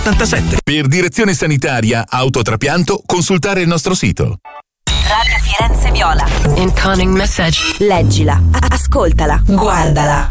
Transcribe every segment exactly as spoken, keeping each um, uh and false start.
ottantasette. Per direzione sanitaria, autotrapianto, consultare il nostro sito. Radio Firenze Viola. Incoming message. Leggila, ascoltala, guardala.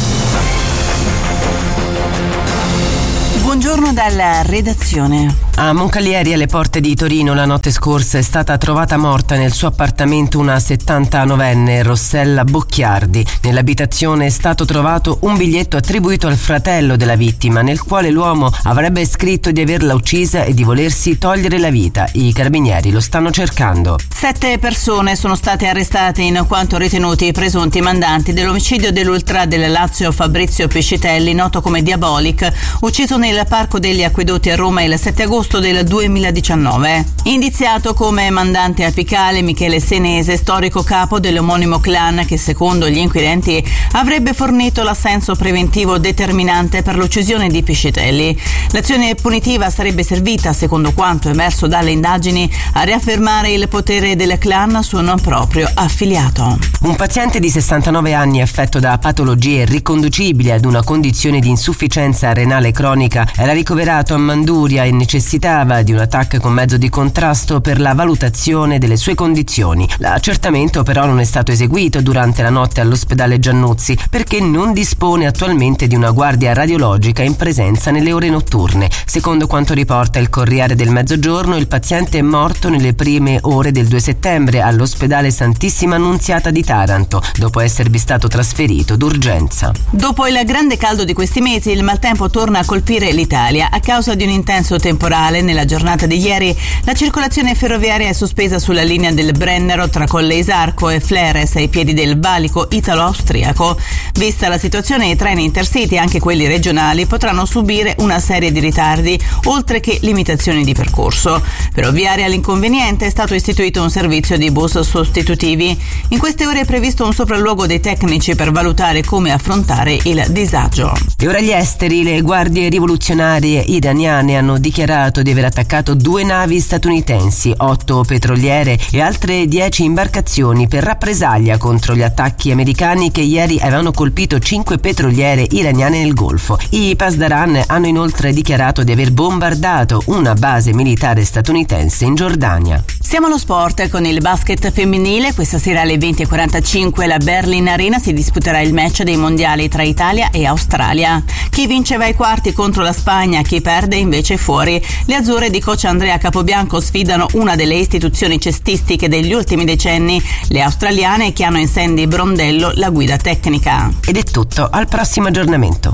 Buongiorno dalla redazione. A Moncalieri, alle porte di Torino, la notte scorsa è stata trovata morta nel suo appartamento una settantanovenne, Rossella Bocchiardi. Nell'abitazione è stato trovato un biglietto attribuito al fratello della vittima, nel quale l'uomo avrebbe scritto di averla uccisa e di volersi togliere la vita. I carabinieri lo stanno cercando. Sette persone sono state arrestate in quanto ritenuti i presunti mandanti dell'omicidio dell'ultra del Lazio Fabrizio Pescitelli, noto come Diabolic, ucciso nel Parco degli Acquedotti a Roma il sette agosto del duemiladiciannove. Indiziato come mandante apicale Michele Senese, storico capo dell'omonimo clan che secondo gli inquirenti avrebbe fornito l'assenso preventivo determinante per l'uccisione di Pescitelli. L'azione punitiva sarebbe servita, secondo quanto emerso dalle indagini, a riaffermare il potere del clan su un proprio affiliato. Un paziente di sessantanove anni affetto da patologie riconducibili ad una condizione di insufficienza renale cronica era ricoverato a Manduria e necessitava di un A T A C con mezzo di contrasto per la valutazione delle sue condizioni. L'accertamento però non è stato eseguito durante la notte all'ospedale Giannuzzi perché non dispone attualmente di una guardia radiologica in presenza nelle ore notturne. Secondo quanto riporta il Corriere del Mezzogiorno, il paziente è morto nelle prime ore del due settembre all'ospedale Santissima Annunziata di Taranto, dopo esservi stato trasferito d'urgenza. Dopo il grande caldo di questi mesi, il maltempo torna a colpire l'Italia. A causa di un intenso temporale, nella giornata di ieri la circolazione ferroviaria è sospesa sulla linea del Brennero tra Colle Isarco e Fleres ai piedi del valico italo-austriaco. Vista la situazione, i treni intercity, anche quelli regionali, potranno subire una serie di ritardi, oltre che limitazioni di percorso. Per ovviare all'inconveniente è stato istituito un servizio di bus sostitutivi. In queste ore è previsto un sopralluogo dei tecnici per valutare come affrontare il disagio. E ora gli esteri. Le guardie rivoluzionarie iraniane hanno dichiarato di aver attaccato due navi statunitensi, otto petroliere e altre dieci imbarcazioni per rappresaglia contro gli attacchi americani che ieri avevano colpito cinque petroliere iraniane nel Golfo. I Pasdaran hanno inoltre dichiarato di aver bombardato una base militare statunitense in Giordania. Siamo allo sport con il basket femminile. Questa sera alle venti e quarantacinque la Berlin Arena si disputerà il match dei mondiali tra Italia e Australia. Chi vince va ai quarti contro la Spagna, chi perde invece è fuori. Le azzurre di coach Andrea Capobianco sfidano una delle istituzioni cestistiche degli ultimi decenni, le australiane, che hanno in Sandy Brondello la guida tecnica. Ed è tutto, al prossimo aggiornamento.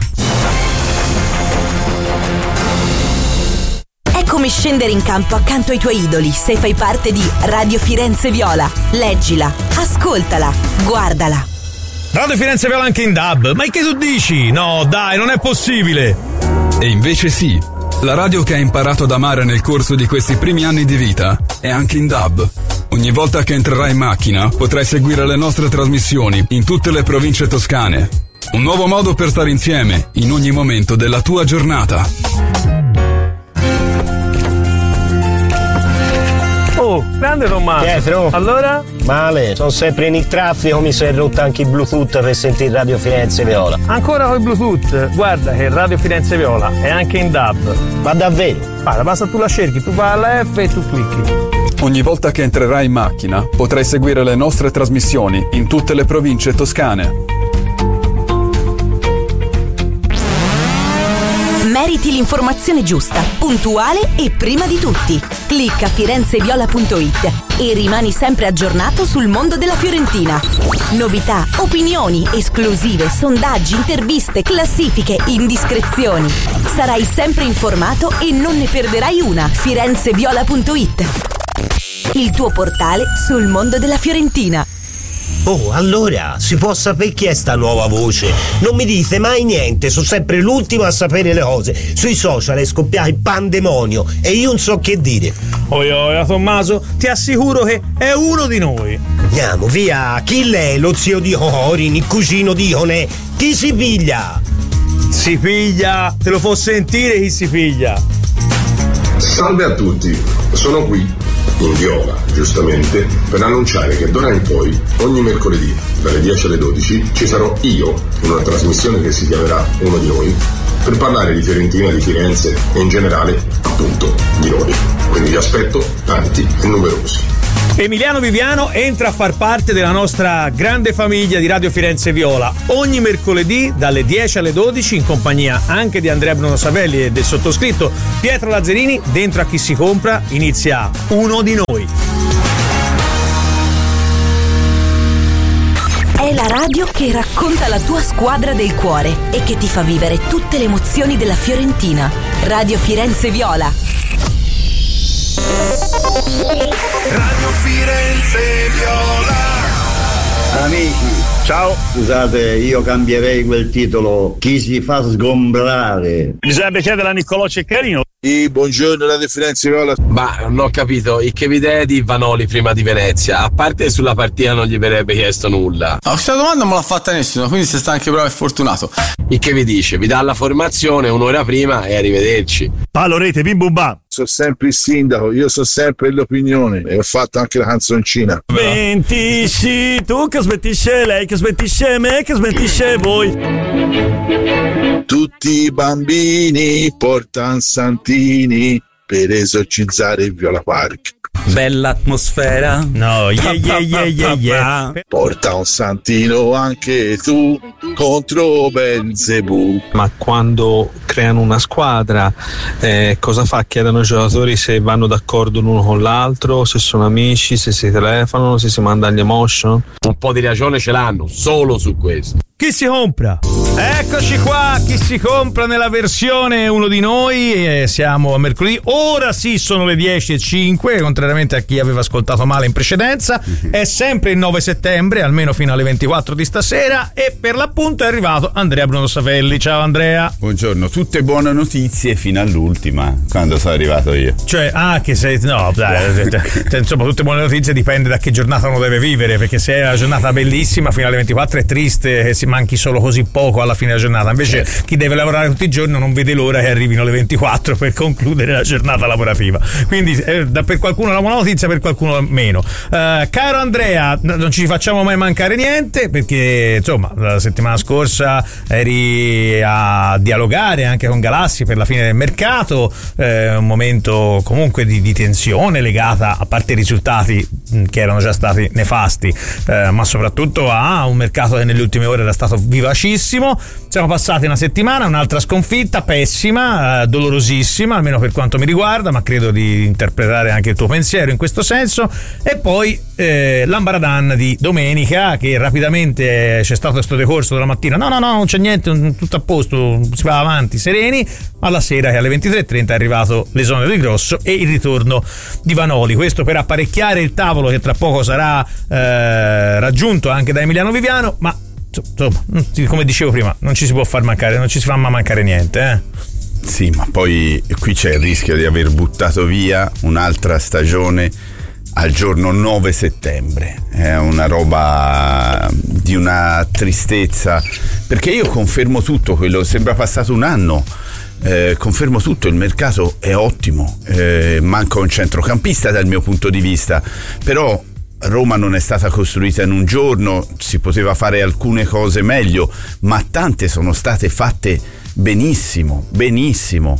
È come scendere in campo accanto ai tuoi idoli se fai parte di Radio Firenze Viola. Leggila, ascoltala, guardala. Radio Firenze Viola anche in D A B. Ma che tu dici? No, dai, non è possibile. E invece sì. La radio che hai imparato ad amare nel corso di questi primi anni di vita è anche in D A B. Ogni volta che entrerai in macchina potrai seguire le nostre trasmissioni in tutte le province toscane. Un nuovo modo per stare insieme in ogni momento della tua giornata. Oh, grande Tommaso. Pietro. Allora? Male, sono sempre in il traffico, mi sono rotto anche il Bluetooth per sentire Radio Firenze Viola. Ancora col Bluetooth? Guarda che Radio Firenze Viola è anche in D A B. Ma davvero? Guarda, basta tu la cerchi, tu fai la F e tu clicchi. Ogni volta che entrerai in macchina potrai seguire le nostre trasmissioni in tutte le province toscane. Meriti l'informazione giusta, puntuale e prima di tutti. Clicca firenzeviola punto it e rimani sempre aggiornato sul mondo della Fiorentina. Novità, opinioni, esclusive, sondaggi, interviste, classifiche, indiscrezioni. Sarai sempre informato e non ne perderai una. firenzeviola punto it, il tuo portale sul mondo della Fiorentina. Oh, allora, si può sapere chi è sta nuova voce? Non mi dite mai niente, sono sempre l'ultimo a sapere le cose. Sui social è scoppiato il pandemonio e io non so che dire. Oi oi, Tommaso, ti assicuro che è uno di noi. Andiamo, via, chi lei? Lo zio di Corin, il cugino di Ionè? Chi si piglia? Si piglia, te lo fa sentire chi si piglia. Salve a tutti, sono qui in Viola, giustamente, per annunciare che d'ora in poi, ogni mercoledì, dalle dieci alle dodici, ci sarò io, in una trasmissione che si chiamerà Uno di Noi, per parlare di Fiorentina, di Firenze e in generale, appunto, di noi. Quindi vi aspetto tanti e numerosi. Emiliano Viviano entra a far parte della nostra grande famiglia di Radio Firenze Viola ogni mercoledì dalle dieci alle dodici in compagnia anche di Andrea Bruno Savelli e del sottoscritto Pietro Lazzarini. Dentro a Chi si compra inizia Uno di noi. È la radio che racconta la tua squadra del cuore e che ti fa vivere tutte le emozioni della Fiorentina. Radio Firenze Viola. Radio Firenze Viola. Amici, ciao. Scusate, io cambierei quel titolo. Chi si fa sgombrare. Bisognerebbe chiedere a Niccolò Ceccarino. Sì, buongiorno Radio Firenze Viola. Ma non ho capito, e che idea di Vanoli prima di Venezia? A parte sulla partita non gli verrebbe chiesto nulla. Ma questa domanda non me l'ha fatta nessuno, quindi sei stato anche bravo e fortunato. E che vi dice? Vi dà la formazione un'ora prima e arrivederci. Palo rete, bim bum bam. Sono sempre il sindaco, io so sempre l'opinione e ho fatto anche la canzoncina. Smentisci tu che smentisce lei, che smentisce me, che smentisce voi. Tutti i bambini portano santini per esorcizzare il Viola Park. Bella atmosfera. No, yeah, yeah, yeah, yeah, yeah. Porta un santino anche tu contro Belzebù. Ma quando creano una squadra, eh, cosa fa? Chiedono ai giocatori se vanno d'accordo l'uno con l'altro, se sono amici, se si telefonano, se si mandano gli emotion. Un po' di ragione ce l'hanno, solo su questo. Chi si compra? Eccoci qua, Chi si compra nella versione Uno di noi, e siamo a mercoledì, ora sì sono le dieci e cinque, contrariamente a chi aveva ascoltato male in precedenza, mm-hmm. È sempre il nove settembre, almeno fino alle ventiquattro di stasera, e per l'appunto è arrivato Andrea Bruno Savelli. Ciao Andrea. Buongiorno, tutte buone notizie fino all'ultima, quando sono arrivato io. Cioè, ah, che sei, no, dai, insomma, tutte buone notizie dipende da che giornata uno deve vivere, perché se è una giornata bellissima fino alle ventiquattro è triste, si manchi solo così poco alla fine della giornata. Invece certo. Chi deve lavorare tutti i giorni non vede l'ora che arrivino le ventiquattro per concludere la giornata lavorativa. Quindi eh, da, per qualcuno una buona notizia, per qualcuno meno. Uh, caro Andrea, non ci facciamo mai mancare niente, perché insomma la settimana scorsa eri a dialogare anche con Galassi per la fine del mercato, eh, un momento comunque di, di tensione legata, a parte i risultati che erano già stati nefasti, eh, ma soprattutto a un mercato che nelle ultime ore era stato vivacissimo. Siamo passati una settimana, un'altra sconfitta pessima, eh, dolorosissima, almeno per quanto mi riguarda, ma credo di interpretare anche il tuo pensiero in questo senso. E poi eh, l'Ambaradan di domenica, che rapidamente c'è stato questo decorso della mattina, no no no non c'è niente, tutto a posto, si va avanti sereni, alla sera che alle ventitré e trenta è arrivato l'esonero di Grosso e il ritorno di Vanoli. Questo per apparecchiare il tavolo che tra poco sarà eh, raggiunto anche da Emiliano Viviano, ma insomma, come dicevo prima, non ci si può far mancare, non ci si fa mai mancare niente, eh? Sì, ma poi qui c'è il rischio di aver buttato via un'altra stagione al giorno nove settembre. È una roba di una tristezza, perché io confermo tutto quello, sembra passato un anno. Eh, confermo tutto, il mercato è ottimo, eh, manca un centrocampista dal mio punto di vista, però Roma non è stata costruita in un giorno, si poteva fare alcune cose meglio, ma tante sono state fatte benissimo, benissimo.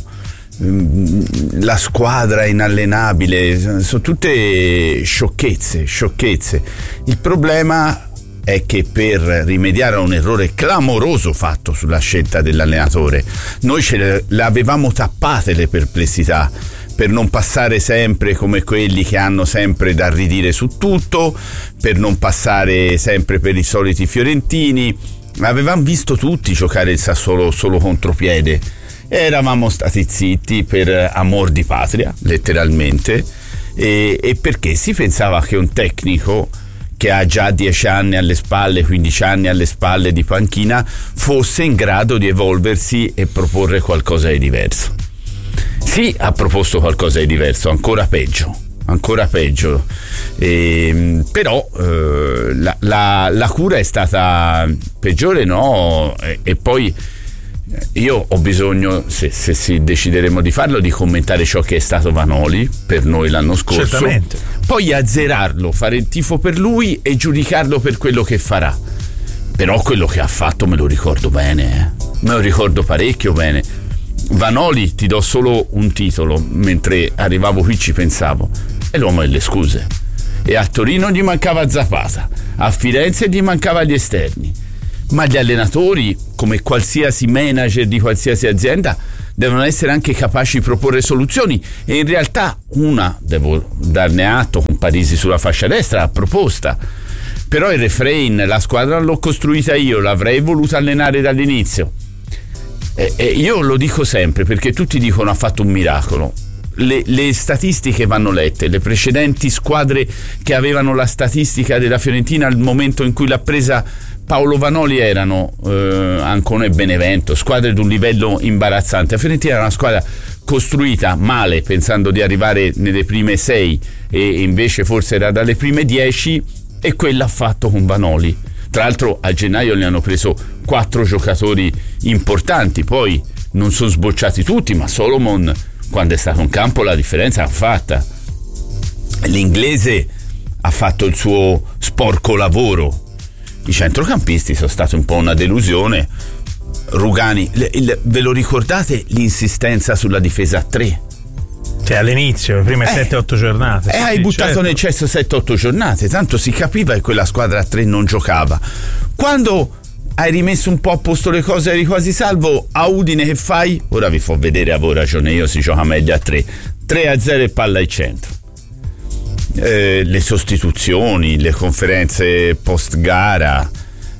La squadra è inallenabile, sono tutte sciocchezze, sciocchezze. Il problema è che per rimediare a un errore clamoroso fatto sulla scelta dell'allenatore, noi ce le, le avevamo tappate le perplessità, per non passare sempre come quelli che hanno sempre da ridire su tutto, per non passare sempre per i soliti fiorentini. Avevamo visto tutti giocare il Sassuolo solo contropiede, eravamo stati zitti per amor di patria, letteralmente, e, e perché si pensava che un tecnico che ha già dieci anni alle spalle, quindici anni alle spalle di panchina, fosse in grado di evolversi e proporre qualcosa di diverso. Sì, ha proposto qualcosa di diverso, ancora peggio, ancora peggio. E, però eh, la, la, la cura è stata peggiore, no? E, e poi io ho bisogno, se, se si decideremo di farlo, di commentare ciò che è stato Vanoli per noi l'anno scorso. Certamente. Poi azzerarlo, fare il tifo per lui e giudicarlo per quello che farà. però quello che ha fatto me lo ricordo bene, eh. me lo ricordo parecchio bene. Vanoli, ti do solo un titolo, mentre arrivavo qui ci pensavo, è l'uomo delle scuse. E a Torino gli mancava Zapata, a Firenze gli mancava gli esterni, ma gli allenatori, come qualsiasi manager di qualsiasi azienda, devono essere anche capaci di proporre soluzioni, e in realtà una, devo darne atto, con Parisi sulla fascia destra, ha proposta. Però il refrain, la squadra l'ho costruita io, l'avrei voluta allenare dall'inizio. E, e io lo dico sempre, perché tutti dicono ha fatto un miracolo. Le, le statistiche vanno lette, le precedenti squadre che avevano la statistica della Fiorentina al momento in cui l'ha presa Paolo Vanoli erano eh, Ancona e Benevento, squadre di un livello imbarazzante. La Fiorentina era una squadra costruita male, pensando di arrivare nelle prime sei, e invece forse era dalle prime dieci, e quella ha fatto con Vanoli. Tra l'altro a gennaio ne hanno preso quattro giocatori importanti, poi non sono sbocciati tutti, ma Solomon, quando è stato in campo, la differenza l'ha fatta. L'inglese ha fatto il suo sporco lavoro. I centrocampisti sono stati un po' una delusione. Rugani, le, il, ve lo ricordate l'insistenza sulla difesa a tre? Cioè all'inizio, le prime eh, sette otto giornate. E eh, sì, hai sì, buttato certo. nel cesso sette otto giornate, tanto si capiva che quella squadra a tre non giocava. Quando hai rimesso un po' a posto le cose, eri quasi salvo, a Udine che fai? Ora vi fo vedere, avevo ragione io, si gioca meglio a tre. tre a zero e palla al centro. Eh, le sostituzioni, le conferenze post gara,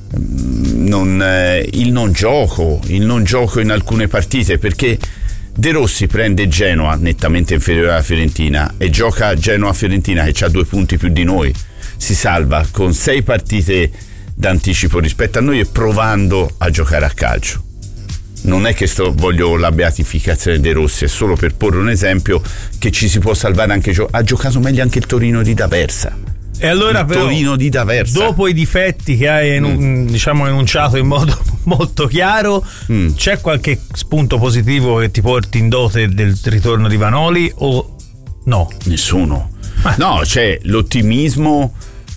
non, eh, il non gioco, il non gioco in alcune partite, perché De Rossi prende Genoa nettamente inferiore alla Fiorentina e gioca Genoa-Fiorentina che ha due punti più di noi, si salva con sei partite d'anticipo rispetto a noi e provando a giocare a calcio. Non è che sto, voglio la beatificazione dei Rossi, è solo per porre un esempio che ci si può salvare anche. Gio- ha giocato meglio anche il Torino di D'Aversa. E allora, il però, Torino di D'Aversa, dopo i difetti che hai enu- mm. diciamo enunciato in modo molto chiaro, mm. c'è qualche spunto positivo che ti porti in dote del ritorno di Vanoli o no? Nessuno. Ah. No, c'è l'ottimismo.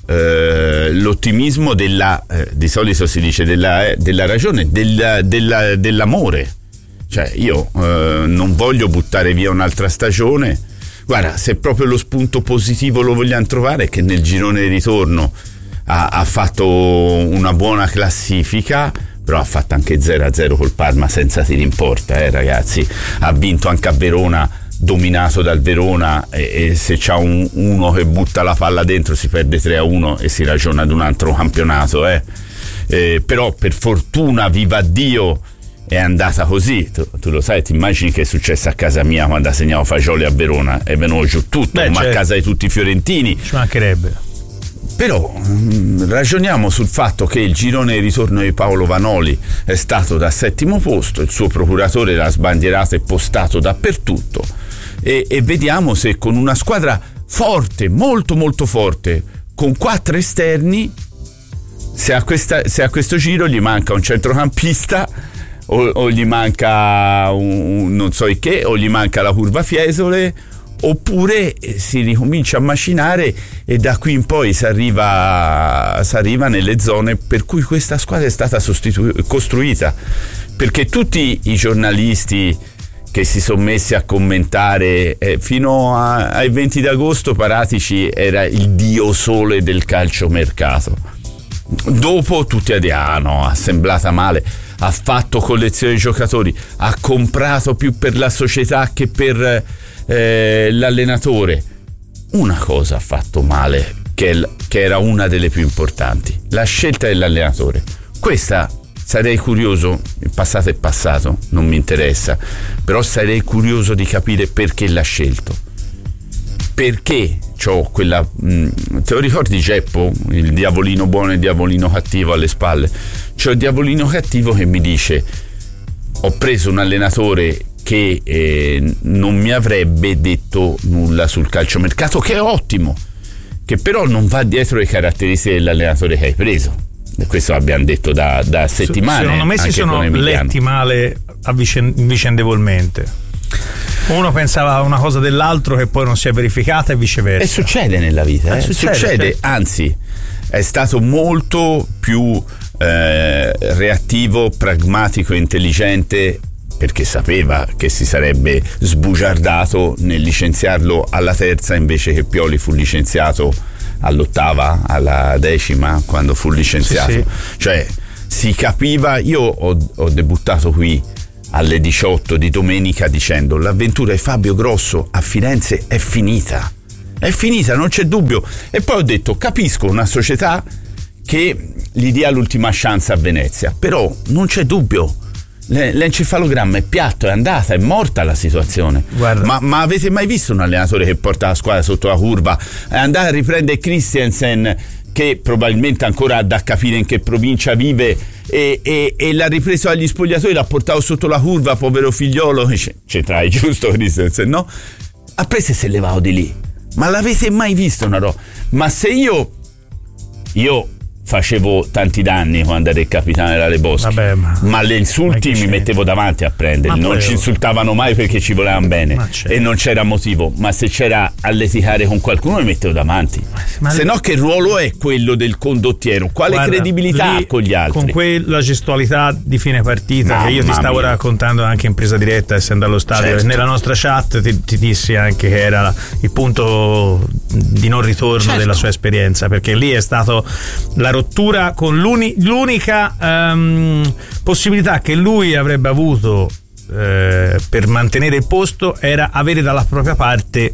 Uh, l'ottimismo della uh, di solito si dice della, eh, della ragione, della, della, dell'amore. Cioè io uh, non voglio buttare via un'altra stagione. Guarda, se proprio lo spunto positivo lo vogliamo trovare, è che nel girone di ritorno ha, ha fatto una buona classifica, però ha fatto anche zero a zero col Parma senza tiri in porta, eh, ragazzi. Ha vinto anche a Verona, dominato dal Verona, e, e se c'ha un, uno che butta la palla dentro si perde tre a uno e si ragiona ad un altro campionato, eh. Eh, però per fortuna, viva Dio, è andata così. Tu, tu lo sai, ti immagini che è successo a casa mia quando ha segnato Fagioli a Verona? È venuto giù tutto. Beh, ma certo, a casa di tutti i fiorentini ci mancherebbe. Però mh, ragioniamo sul fatto che il girone di ritorno di Paolo Vanoli è stato da settimo posto, il suo procuratore l'ha sbandierato e postato dappertutto, e, e vediamo se con una squadra forte, molto molto forte, con quattro esterni, se a, questa, se a questo giro gli manca un centrocampista o, o gli manca un, un non so che, o gli manca la curva Fiesole, oppure si ricomincia a macinare e da qui in poi si arriva, si arriva nelle zone per cui questa squadra è stata sostitu- costruita, perché tutti i giornalisti che si sono messi a commentare eh, fino a, ai venti d'agosto Paratici era il dio sole del calciomercato. Dopo tutti a dire ah no, ha sembrata male, ha fatto collezione di giocatori, ha comprato più per la società che per Eh, l'allenatore. Una cosa ha fatto male, che, l- che era una delle più importanti: la scelta dell'allenatore. Questa sarei curioso, il passato è passato, non mi interessa, però sarei curioso di capire perché l'ha scelto, perché c'ho quella mh, te lo ricordi Geppo, il diavolino buono e il diavolino cattivo alle spalle? C'ho il diavolino cattivo che mi dice: ho preso un allenatore che eh, non mi avrebbe detto nulla sul calciomercato, che è ottimo, che però non va dietro le caratteristiche dell'allenatore che hai preso. E questo l'abbiamo detto da, da settimane. Secondo me si sono letti male vicendevolmente. Uno pensava a una cosa dell'altro che poi non si è verificata e viceversa. E succede nella vita, eh? Eh, succede, succede certo. Anzi, è stato molto più eh, reattivo, pragmatico e intelligente, perché sapeva che si sarebbe sbugiardato nel licenziarlo alla terza invece che Pioli fu licenziato all'ottava, alla decima, quando fu licenziato. Sì, sì. Cioè si capiva. Io ho, ho debuttato qui alle diciotto di domenica dicendo: l'avventura di Fabio Grosso a Firenze è finita, è finita, non c'è dubbio. E poi ho detto: capisco una società che gli dia l'ultima chance a Venezia, però non c'è dubbio, l'encefalogramma è piatto, è andata, è morta la situazione. Ma, ma avete mai visto un allenatore che porta la squadra sotto la curva? È andata a riprendere Christiansen, che probabilmente ancora ha da capire in che provincia vive, e, e, e l'ha ripreso agli spogliatoi, l'ha portato sotto la curva, povero figliolo. C'entrai, giusto Christiansen, no? Ha preso e si è levato di lì. Ma l'avete mai visto una roba? Ma se io io facevo tanti danni quando ero il capitano della Le Boschi, Vabbè, ma, ma le insulti mi mettevo davanti a prenderli, non ci insultavano mai perché ci volevano bene e non c'era motivo, ma se c'era a litigare con qualcuno mi mettevo davanti, ma se no che ruolo è quello del condottiero? Quale Guarda, credibilità ha con gli altri? Con quella gestualità di fine partita, Mamma che io ti stavo mia. raccontando anche in presa diretta essendo allo stadio, certo. Nella nostra chat ti, ti dissi anche che era il punto di non ritorno, certo. della sua esperienza, perché lì è stato la rottura con l'uni, l'unica um, possibilità che lui avrebbe avuto eh, per mantenere il posto era avere dalla propria parte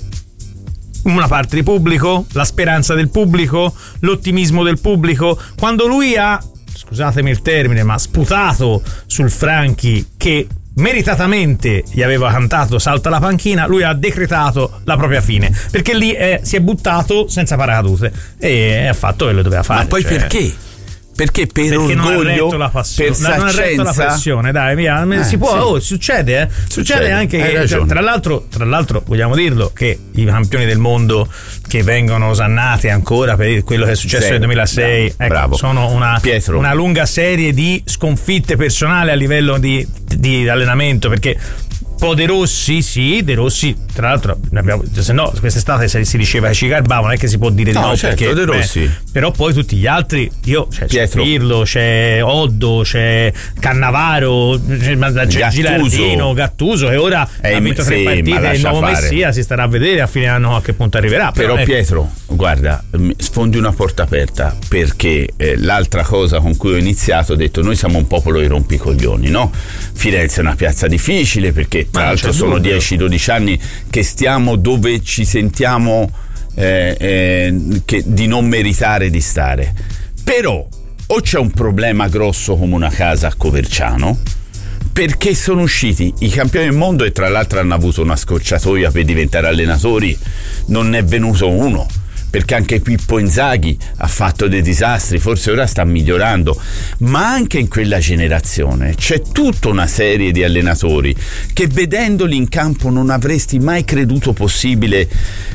una parte di pubblico, la speranza del pubblico, l'ottimismo del pubblico. Quando lui ha, scusatemi il termine, ma sputato sul Franchi, che meritatamente gli aveva cantato salta la panchina, lui ha decretato la propria fine, perché lì è, si è buttato senza paracadute e ha fatto quello che doveva fare. Ma poi cioè, perché? Perché per perché orgoglio, non ha retto la passione, per non ha retto la pressione, dai, via, eh, si può, sì. oh, succede, eh? succede, succede anche che, cioè, tra l'altro, tra l'altro vogliamo dirlo che i campioni del mondo che vengono osannati ancora per quello che è successo sì, nel duemilasei, bravo, ecco, bravo. sono una, una lunga serie di sconfitte personali a livello di, di allenamento, perché po' De Rossi, sì, De Rossi, tra l'altro, abbiamo, se no quest'estate si, si diceva che ci garbava, non è che si può dire di no, no certo, perché, De Rossi. Beh, però poi tutti gli altri, io, cioè, c'è Pirlo, c'è Oddo, c'è Cannavaro, c'è, c'è Gilardino, Gattuso, che ora è ha vinto tre partite, il nuovo fare. Messia, si starà a vedere a fine anno a che punto arriverà. Però, però Pietro, guarda, sfondi una porta aperta, perché eh, l'altra cosa con cui ho iniziato, ho detto, noi siamo un popolo di rompicoglioni, no? Firenze è una piazza difficile, perché tra l'altro sono dieci dodici anni che stiamo dove ci sentiamo eh, eh, che, di non meritare di stare. Però o c'è un problema grosso come una casa a Coverciano, perché sono usciti i campioni del mondo e tra l'altro hanno avuto una scorciatoia per diventare allenatori, non ne è venuto uno, perché anche Pippo Inzaghi ha fatto dei disastri, forse ora sta migliorando, ma anche in quella generazione c'è tutta una serie di allenatori che vedendoli in campo non avresti mai creduto possibile.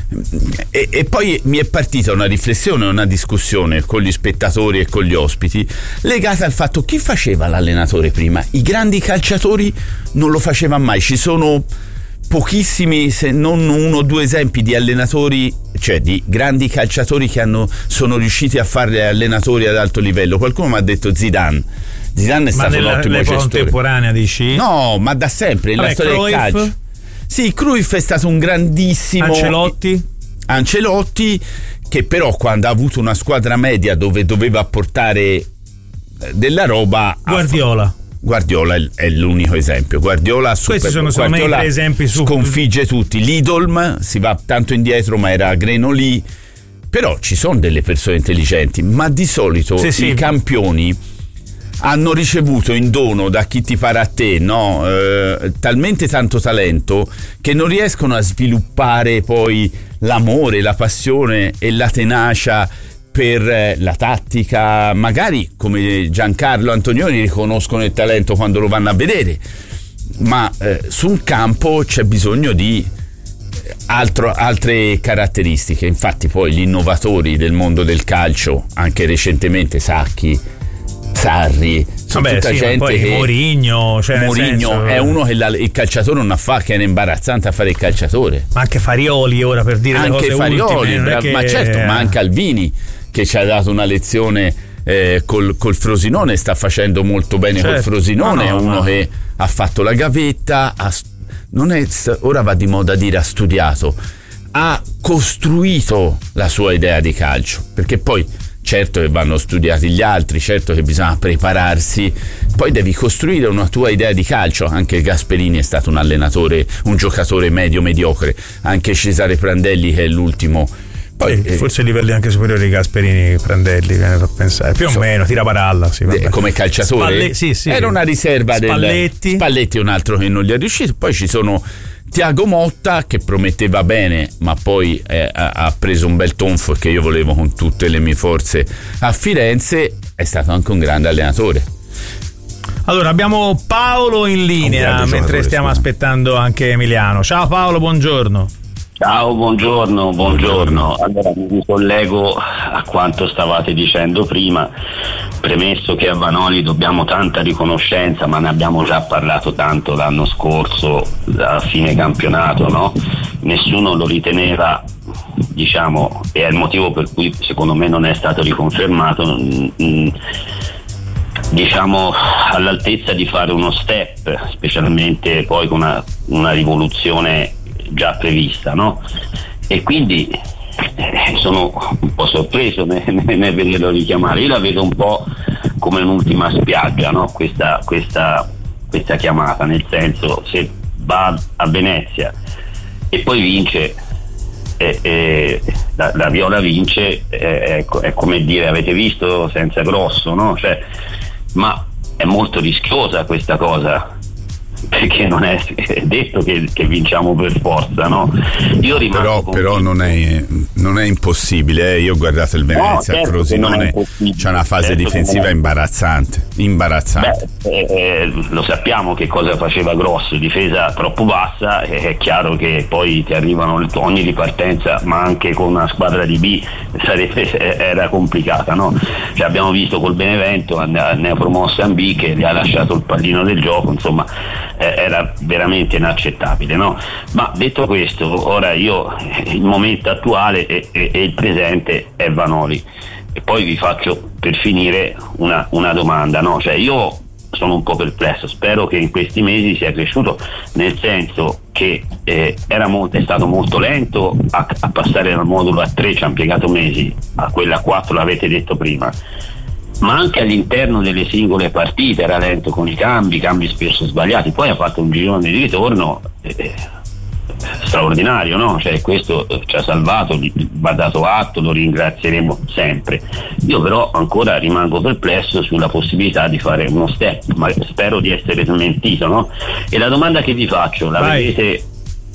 E, e poi mi è partita una riflessione, una discussione con gli spettatori e con gli ospiti legata al fatto: chi faceva l'allenatore prima? I grandi calciatori non lo facevano mai. Ci sono pochissimi, se non uno o due esempi di allenatori, cioè di grandi calciatori che hanno, sono riusciti a fare allenatori ad alto livello. Qualcuno mi ha detto Zidane. Zidane è ma stato un ottimo gestore. Ma contemporanea dici? No, ma da sempre, nella storia Cruyff. Del calcio. Sì, Cruyff è stato un grandissimo. Ancelotti? Ancelotti, che però quando ha avuto una squadra media dove doveva portare della roba. Guardiola. Guardiola è l'unico esempio. Guardiola, super, questi sono Guardiola tre esempi su... sconfigge tutti. L'Idolm si va tanto indietro, ma era Grenoli. Però ci sono delle persone intelligenti, ma di solito sì, i sì. campioni hanno ricevuto in dono da chi ti pare a te, no? Eh, talmente tanto talento che non riescono a sviluppare poi l'amore, la passione e la tenacia per la tattica. Magari come Giancarlo Antonioni riconoscono il talento quando lo vanno a vedere, ma eh, su un campo c'è bisogno di altro, altre caratteristiche. Infatti poi gli innovatori del mondo del calcio, anche recentemente Sacchi, Sarri, sono Vabbè, tutta sì, gente che Mourinho, cioè Mourinho senso... è uno che la, il calciatore non ha fatto, che è imbarazzante a fare il calciatore. Ma anche Farioli, ora, per dire anche le cose Farioli, ultime, bra- che... ma certo, ma anche Alvini, che ci ha dato una lezione eh, col, col Frosinone, sta facendo molto bene, certo, col Frosinone, no, no, è uno no. che ha fatto la gavetta, ha, non è, ora va di moda dire ha studiato, ha costruito la sua idea di calcio, perché poi certo che vanno studiati gli altri, certo che bisogna prepararsi, poi devi costruire una tua idea di calcio. Anche Gasperini è stato un allenatore, un giocatore medio mediocre, anche Cesare Prandelli che è l'ultimo. Poi, sì, forse eh, livelli anche superiori di Gasperini, Prandelli, viene da pensare, più so, o meno, tira paralla, sì, eh, come calciatore. Spalle, sì, sì, era una riserva Spalletti. del Spalletti è un altro che non gli è riuscito. Poi ci sono Tiago Motta, che prometteva bene, ma poi eh, ha preso un bel tonfo che io volevo con tutte le mie forze a Firenze. È stato anche un grande allenatore. Allora abbiamo Paolo in linea mentre stiamo scusa. aspettando anche Emiliano. Ciao Paolo, buongiorno. Ciao, buongiorno, buongiorno. Allora mi ricollego a quanto stavate dicendo prima, premesso che a Vanoli dobbiamo tanta riconoscenza, ma ne abbiamo già parlato tanto l'anno scorso a fine campionato, no? Nessuno lo riteneva, diciamo, e è il motivo per cui secondo me non è stato riconfermato, mh, diciamo all'altezza di fare uno step, specialmente poi con una, una rivoluzione già prevista, no? E quindi eh, sono un po' sorpreso nel, nel vederlo richiamare. Io la vedo un po' come un'ultima spiaggia, no? Questa, questa, questa chiamata, nel senso, se va a Venezia e poi vince, eh, eh, la, la Viola vince, eh, è, è come dire avete visto senza Grosso, no? Cioè, ma è molto rischiosa questa cosa, perché non è detto che, che vinciamo per forza, no? Io però, però non è non è impossibile, eh. Io ho guardato il Venezia, no, certo, Frosinone, c'è una fase certo difensiva imbarazzante imbarazzante. Beh, eh, lo sappiamo che cosa faceva Grosso, difesa troppo bassa, eh, è chiaro che poi ti arrivano ogni ripartenza, ma anche con una squadra di B sarebbe, era complicata, no? Cioè, abbiamo visto col Benevento, ne ha promossa in B, che gli ha lasciato il pallino del gioco, insomma era veramente inaccettabile, no? Ma detto questo, ora io il momento attuale e, e, e il presente è Vanoli, e poi vi faccio per finire una, una domanda, no? Cioè, io sono un po' perplesso, spero che in questi mesi sia cresciuto, nel senso che eh, era molto, è stato molto lento a, a passare dal modulo a tre, ci ha impiegato mesi, a quella a quattro l'avete detto prima, ma anche all'interno delle singole partite era lento con i cambi, cambi spesso sbagliati. Poi ha fatto un girone di ritorno eh, straordinario, no? Cioè, questo ci ha salvato, gli va dato atto, lo ringrazieremo sempre. Io però ancora rimango perplesso sulla possibilità di fare uno step, ma spero di essere smentito, no? E la domanda che vi faccio, la Vai. vedete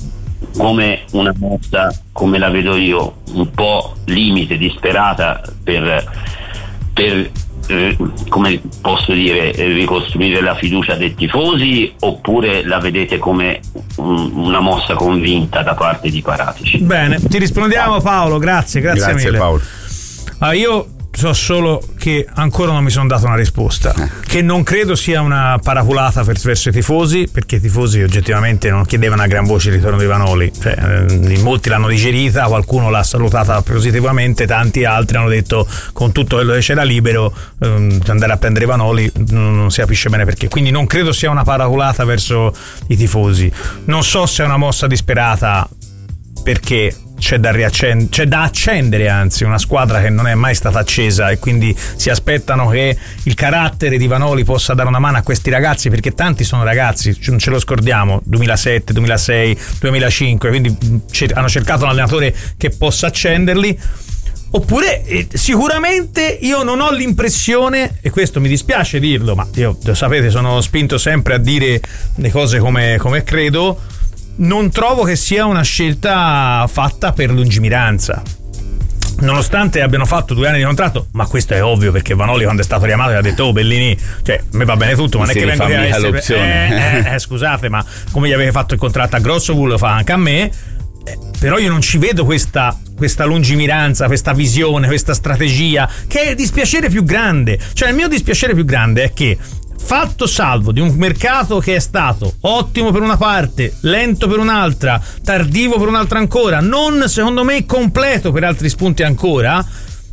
come una mossa, come la vedo io, un po' limite, disperata per, per Eh, come posso dire, eh, ricostruire la fiducia dei tifosi, oppure la vedete come un, una mossa convinta da parte di Paratici? Bene, ti rispondiamo Paolo, grazie, grazie, grazie mille. Paolo. Ah, io so solo che ancora non mi sono dato una risposta, che non credo sia una paraculata verso i tifosi, perché i tifosi oggettivamente non chiedevano a gran voce il ritorno di Vanoli, cioè, eh, molti l'hanno digerita, qualcuno l'ha salutata positivamente, tanti altri hanno detto con tutto quello che c'era libero eh, andare a prendere Vanoli non, non si capisce bene perché, quindi non credo sia una paraculata verso i tifosi. Non so se è una mossa disperata, perché c'è da riaccendere, c'è da accendere anzi una squadra che non è mai stata accesa, e quindi si aspettano che il carattere di Vanoli possa dare una mano a questi ragazzi, perché tanti sono ragazzi, non ce lo scordiamo, duemilasette, duemilasei, duemilacinque, quindi hanno cercato un allenatore che possa accenderli. Oppure eh, sicuramente io non ho l'impressione, e questo mi dispiace dirlo, ma io lo sapete, sono spinto sempre a dire le cose come, come credo, non trovo che sia una scelta fatta per lungimiranza, nonostante abbiano fatto due anni di contratto. Ma questo è ovvio, perché Vanoli quando è stato chiamato ha detto: oh Bellini, cioè a me va bene tutto, ma non è che vengo a essere eh, eh, eh, scusate, ma come gli avete fatto il contratto a Grossovull lo fa anche a me. Eh, però io non ci vedo questa questa lungimiranza, questa visione, questa strategia, che è il dispiacere più grande. Cioè il mio dispiacere più grande è che, fatto salvo di un mercato che è stato ottimo per una parte, lento per un'altra, tardivo per un'altra ancora, non secondo me completo per altri spunti ancora,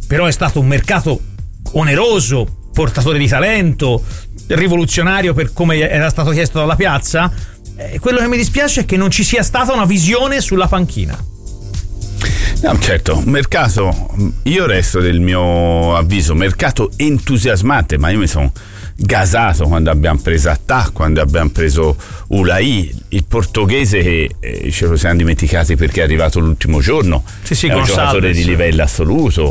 però è stato un mercato oneroso, portatore di talento, rivoluzionario per come era stato chiesto dalla piazza. Eh, quello che mi dispiace è che non ci sia stata una visione sulla panchina. No, certo, mercato, io resto del mio avviso, mercato entusiasmante, ma io mi sono gasato quando abbiamo preso Attà, quando abbiamo preso Ulai, il portoghese che eh, ce lo siamo dimenticati perché è arrivato l'ultimo giorno, sì, sì, è un Gonçalves, giocatore di livello assoluto,